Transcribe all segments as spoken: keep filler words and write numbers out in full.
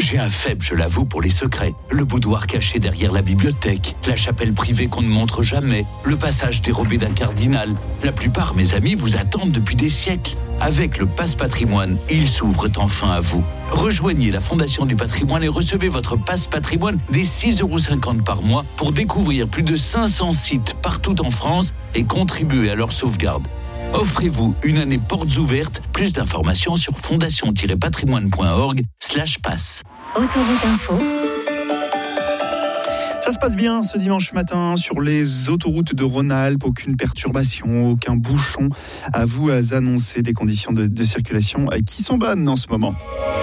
J'ai un faible, je l'avoue, pour les secrets. Le boudoir caché derrière la bibliothèque, la chapelle privée qu'on ne montre jamais, le passage dérobé d'un cardinal. La plupart, mes amis, vous attendent depuis des siècles. Avec le Pass Patrimoine, ils s'ouvrent enfin à vous. Rejoignez la Fondation du Patrimoine et recevez votre Pass Patrimoine dès six euros cinquante par mois pour découvrir plus de cinq cents sites partout en France et contribuer à leur sauvegarde. Offrez-vous une année portes ouvertes. Plus d'informations sur fondation-patrimoine.org slash pass. Autoroute Info. Ça se passe bien ce dimanche matin sur les autoroutes de Rhône-Alpes. Aucune perturbation, aucun bouchon à vous annoncer. Des conditions de, de circulation qui sont bonnes en ce moment.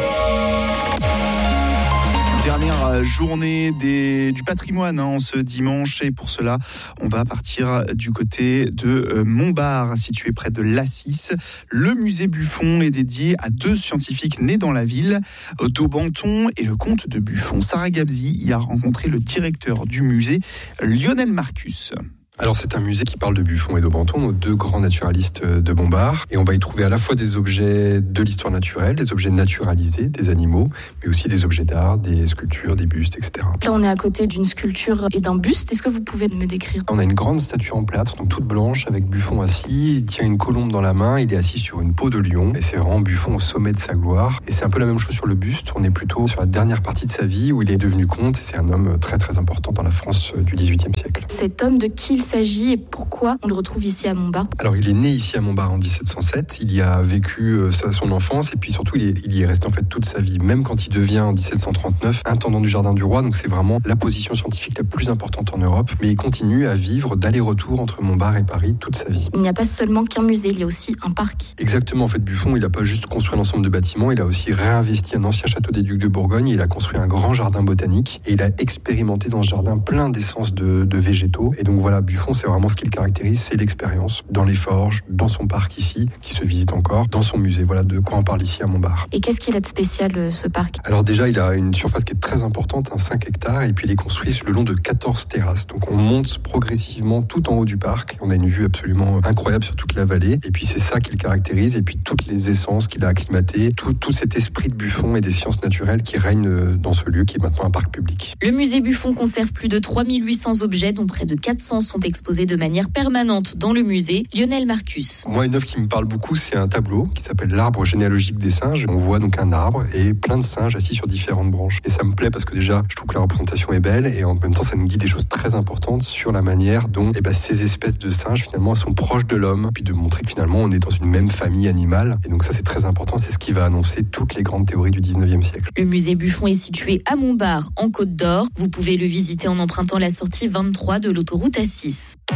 Dernière journée des, du patrimoine hein, ce dimanche et pour cela on va partir du côté de Montbard, situé près de l'Assis. Le musée Buffon est dédié à deux scientifiques nés dans la ville, Daubenton et le comte de Buffon. Sarah Gabzi y a rencontré le directeur du musée, Lionel Marcus. Alors c'est un musée qui parle de Buffon et d'Aubenton, nos deux grands naturalistes de Montbard. Et on va y trouver à la fois des objets de l'histoire naturelle, des objets naturalisés, des animaux, mais aussi des objets d'art, des sculptures, des bustes, et cetera. Là on est à côté d'une sculpture et d'un buste. Est-ce que vous pouvez me décrire ? On a une grande statue en plâtre, donc toute blanche, avec Buffon assis. Il tient une colombe dans la main, il est assis sur une peau de lion. Et c'est vraiment Buffon au sommet de sa gloire. Et c'est un peu la même chose sur le buste. On est plutôt sur la dernière partie de sa vie où il est devenu comte. Et c'est un homme très très important dans la France du dix-huitième siècle. Cet homme, de qui il s'agit et pourquoi on le retrouve ici à Montbard ? Alors il est né ici à Montbard en dix-sept cent sept, il y a vécu euh, son enfance et puis surtout il, est, il y est resté en fait toute sa vie, même quand il devient en dix-sept cent trente-neuf intendant du Jardin du Roi, donc c'est vraiment la position scientifique la plus importante en Europe, mais il continue à vivre d'aller-retour entre Montbard et Paris toute sa vie. Il n'y a pas seulement qu'un musée, il y a aussi un parc. Exactement, en fait Buffon il n'a pas juste construit l'ensemble de bâtiments, il a aussi réinvesti un ancien château des Ducs de Bourgogne, il a construit un grand jardin botanique et il a expérimenté dans ce jardin plein d'essences de, de végétaux, et donc voilà, Buffon c'est vraiment ce qui le caractérise, c'est l'expérience dans les forges, dans son parc ici, qui se visite encore, dans son musée. Voilà de quoi on parle ici à Montbard. Et qu'est-ce qu'il a de spécial, ce parc ? Alors déjà, il a une surface qui est très importante, un cinq hectares, et puis il est construit le long de quatorze terrasses. Donc on monte progressivement tout en haut du parc. On a une vue absolument incroyable sur toute la vallée, et puis c'est ça qui le caractérise, et puis toutes les essences qu'il a acclimatées, tout, tout cet esprit de Buffon et des sciences naturelles qui règne dans ce lieu qui est maintenant un parc public. Le musée Buffon conserve plus de trois mille huit cents objets, dont près de quatre cents sont exposés de manière permanente dans le musée. Lionel Marcus. Moi, une œuvre qui me parle beaucoup, c'est un tableau qui s'appelle l'arbre généalogique des singes. On voit donc un arbre et plein de singes assis sur différentes branches. Et ça me plaît parce que déjà, je trouve que la représentation est belle et en même temps, ça nous dit des choses très importantes sur la manière dont eh ben, ces espèces de singes, finalement, sont proches de l'homme. Puis de montrer que finalement, on est dans une même famille animale. Et donc ça, c'est très important. C'est ce qui va annoncer toutes les grandes théories du dix-neuvième siècle. Le musée Buffon est situé à Montbard, en Côte d'Or. Vous pouvez le visiter en empruntant la sortie vingt-trois de l'autoroute A six.